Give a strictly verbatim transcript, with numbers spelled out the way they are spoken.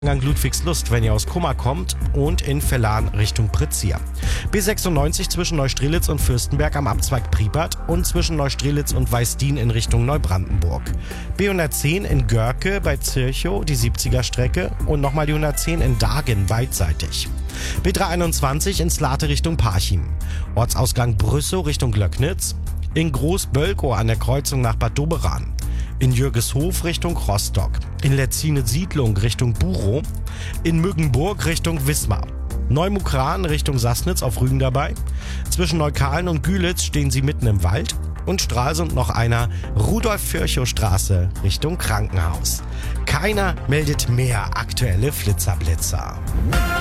Gang Ludwigslust, wenn ihr aus Kummer kommt, und in Vellan Richtung Pritzia. B sechsundneunzig zwischen Neustrelitz und Fürstenberg am Abzweig Priepert und zwischen Neustrelitz und Weißdien in Richtung Neubrandenburg. B hundertzehn in Görke bei Zirchow, die siebziger Strecke, und nochmal die hundertzehn in Dagen beidseitig. B dreihunderteinundzwanzig in Slate Richtung Parchim. Ortsausgang Brüssow Richtung Glöcknitz. In Großbölkow an der Kreuzung nach Bad Doberan. In Jürgeshof Richtung Rostock, in Letzine Siedlung Richtung Burow, in Müggenburg Richtung Wismar, Neumukran Richtung Sassnitz auf Rügen dabei, zwischen Neukalen und Gülitz stehen sie mitten im Wald und Stralsund noch einer Rudolf-Virchow-Straße Richtung Krankenhaus. Keiner meldet mehr aktuelle Flitzerblitzer.